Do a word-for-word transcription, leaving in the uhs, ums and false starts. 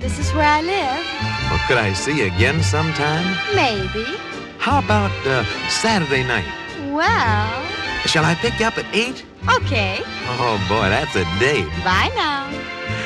This is where I live. Well, could I see you again sometime? Maybe. How about uh, Saturday night? Well, Shall I pick you up at eight? okay. Oh, boy, that's a date. Bye now.